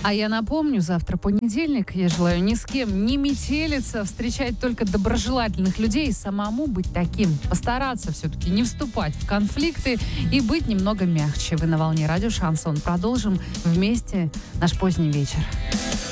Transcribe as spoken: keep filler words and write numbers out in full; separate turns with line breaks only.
А я напомню, завтра понедельник. Я желаю ни с кем не метелиться, встречать только доброжелательных людей и самому быть таким. Постараться все-таки не вступать в конфликты и быть немного мягче. Вы на волне радио «Шансон». Продолжим вместе наш поздний вечер.